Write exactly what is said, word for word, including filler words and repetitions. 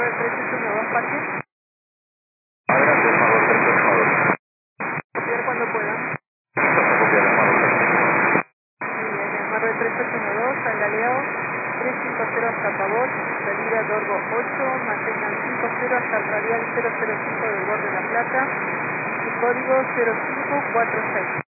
de tres ocho uno dos, parque. Adelante, Marvel tres ocho uno dos. Copiar cuando pueda. Paso a copiar el Marvel tres ocho uno dos. Muy bien, el Marvel tres ocho uno dos, San Galeao, tres cinco cero hasta Pavón, salida Dorgo ocho, mantengan cinco cero hasta el radial cero cero cinco del borde de La Plata, y código cero cinco cuatro seis.